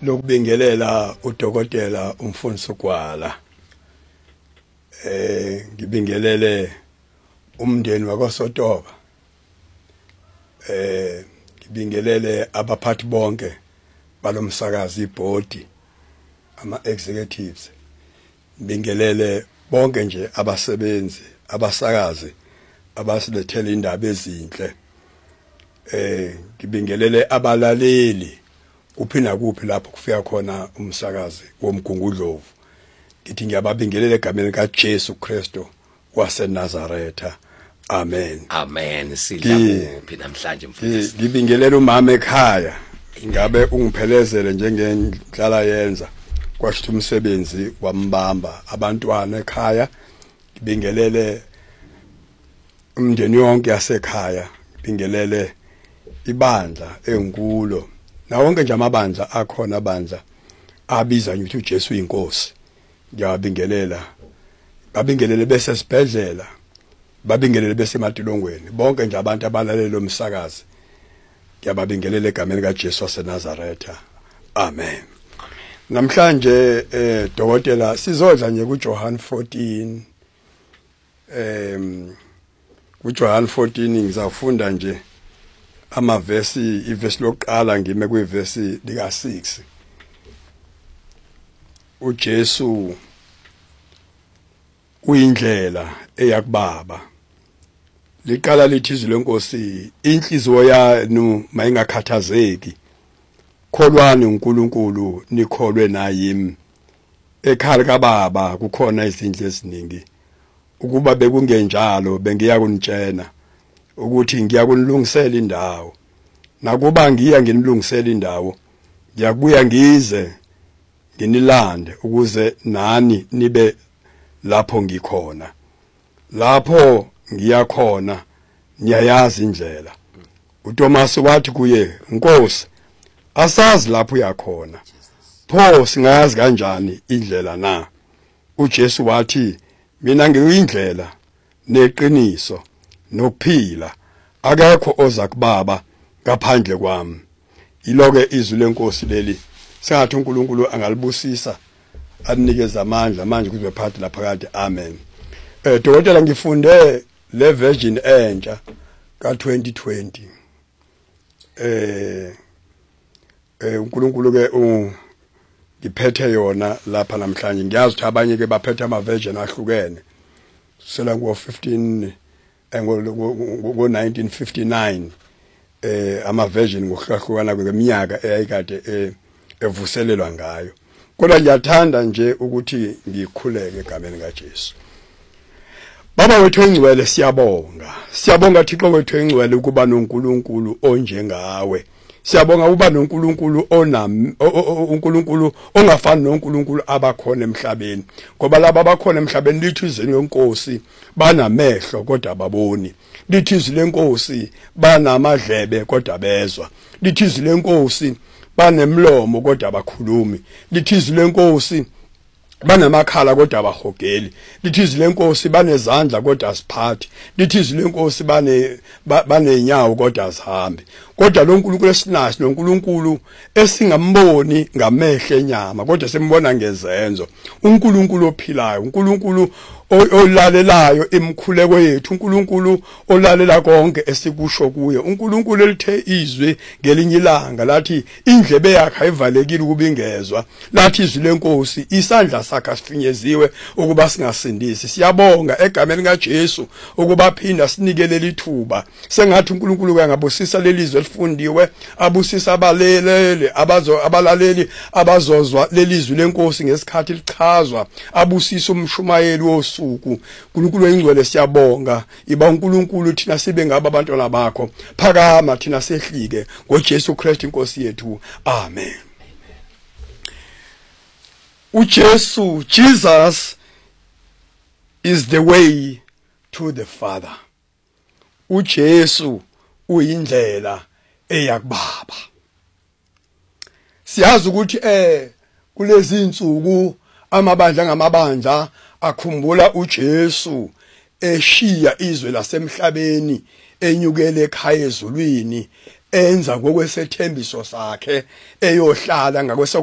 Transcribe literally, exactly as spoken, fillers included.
lokubingelela udokotela umfundisi uGwala. Eh ngibingelele umndeni wakwaSotoba. Eh ngibingelele abaphathi bonke balomsakazi ibhodi ama executives. Ngibingelele bonke nje abasebenzi abasakazi abasilethela indaba ezinhle. Eh ngibingelele abalaleli kuphina kuphi lapho kufika khona umsakazi womgungudlovu. Ngithi ngiyababingelela egameni kaJesu Kristu waseNazaretha. Amen. Amen. Sidla kuphi namhlanje mfundisi? Ngibingelela umama ekhaya. Ingabe ungiphelezele njengendlala yenza kwasho umsebenzi wambamba abantwana ekhaya. Ngibingelele umndeni wonke yasekhaya. Ngibingelele ibandla engulo. Na wonke nje amabandla akhona bandla abiza ukuthi uJesu inkosi. Ngiyabingelela. Babingelele bese sibhedlela. Babingelele bese emadilongweni. Bonke nje abantu abalalela umsakazi. Ngiyababingelela egameni kaJesu waseNazaretha. Amen. Namhlanje eh dokotela sizodla nje kuJohn fourteen. Em kuJohn fourteen ngizafunda nje amavesi ivesi lokuqala ngime kwivesi lika six. uJesu uyindlela eyakubaba. Liqala lithi izwi lenkosi inhliziyo yanu mayingakhathazeki. Kholwani uNkulunkulu nikholwe nayimi. Ekhaya kaBaba kukhona izindlu eziningi. Ukuba bekungenjalo bengiya kunitshena ukuthi ngiya kunilungisela indawo. Nakuba ngiya nginilungisela indawo, ngiyakubuya ngize nginilande ukuze nani nibe lapho ngikhona. Lapho ngiya khona niyayazi indlela. uThomas wathi kuye, Nkosi, asazi lapho uyakhona. Pho singayazi kanjani indlela na? uJesu wathi, mina ngiyindlela neqiniso nokuphila. Akekho oza kuBaba ngaphandle kwami. Iloke izwi lenkosi leli singathi uNkulunkulu angalibusisa anikeze amandla manje kuze phathi lapha kade. Amen. Eh dokotela ngifunde le version entsha ka twenty twenty. Eh eh uNkulunkulu ke ngiphethe yona lapha namhlanje. Ngiyazi ukuthi abanye ke baphethe ama version ahlukene. Sela ngo fifteen ngo nineteen fifty-nine eh ama version ngokuhlahlukana kweminyaka eyayikade evuselelwa ngayo. Kodwa ngiyathanda nje ukuthi ngikhuleke egameni kaJesu. Baba wethu engcwele siyabonga. Siyabonga Thixo wethu engcwele ukuba noNkulunkulu onjengawe. Siyabonga uba noNkulunkulu onam uNkulunkulu ongafani noNkulunkulu abakhona emhlabeni. Ngoba laba abakhona emhlabeni lithi izwi lenkosi banamehlo kodwa ababoni. Lithi izwi lenkosi banamadlebe kodwa bezwa. Lithi izwi lenkosi banemlomo kodwa abakhulumi. Lithi izwi lenkosi banamakhala kodwa abahogeli. Lithi izwi lenkosi banezandla kodwa asiphathi. Lithi izwi lenkosi bane banenyawo kodwa azihambi. Kodwa lo nkulunkulu esinashi lo nkulunkulu esingamboni ngamehlo enyama kodwa simbona ngezenzo. uNkulunkulu ophilayo, uNkulunkulu olalelayo imkhuleko yethu, uNkulunkulu olalela konke esikusho kuye. uNkulunkulu elithe izwi ngelinye ilanga lathi indlebe yakhe ayivalekile ukubingezwa. Lathi izwi lenkosi isandla sakhe asifinyeziwe ukuba singasindisi. Siyabonga egameni kaJesu ukuba phinda sinikele lithuba. Sengathi uNkulunkulu uyangabusisa lelizwe elifundiwe, abusisa abalelele abazo abalaleli abazozwa lelizwe lenkosi ngesikhathi lichazwa, abusisa umshumayeli wosuku. uNkulunkulu engcwele siyabonga. Iba uNkulunkulu thina sibe ngaba abantwana bakho. Phakama thina sehlike ngoJesu Kristu inkosi yethu. Amen. uJesu, Jesus is the way to the Father. uJesu uyindlela eyakubaba. Siyazi ukuthi eh kulezi insuku amabandla ngamabandla akhumbula uJesu eshiya izwe lasemhlabeni enyukele ekhaya ezulwini enza ngokwesethembiso sakhe eyohlala ngakwese